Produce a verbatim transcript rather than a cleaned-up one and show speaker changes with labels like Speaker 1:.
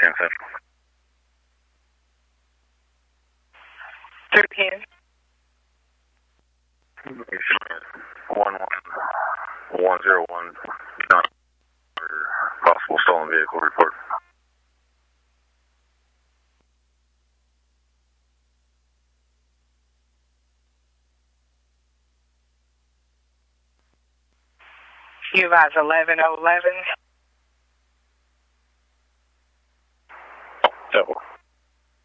Speaker 1: ten Central.
Speaker 2: three P M
Speaker 1: One one one zero one. Possible stolen vehicle report.
Speaker 2: You advise eleven oh eleven.